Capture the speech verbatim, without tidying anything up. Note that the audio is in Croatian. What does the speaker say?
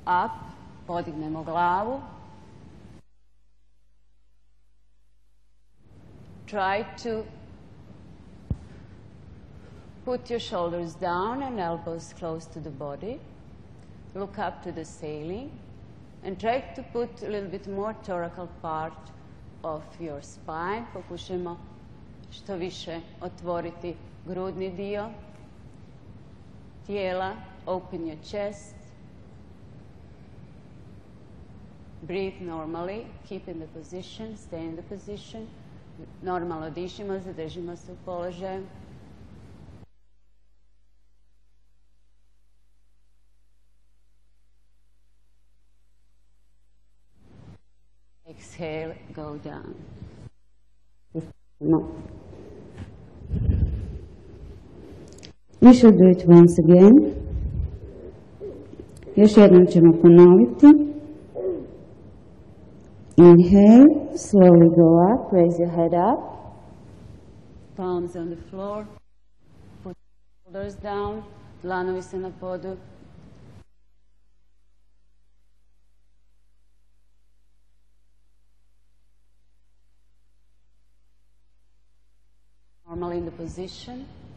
up, podignemo glavu. Try to put your shoulders down and elbows close to the body. Look up to the ceiling and try to put a little bit more thoracal part of your spine. Pokušajmo što više otvoriti grudni dio tijela. Open your chest. Breathe normally. Keep in the position. Stay in the position. Normalno dišimo, zadržimo se u položaju. Exhale, go down. No. We should do it once again. Još jednom ćemo ponoviti. Inhale, slowly go up, raise your head up. Palms on the floor. Put shoulders down, dlanovi se na podu. Normally in the position.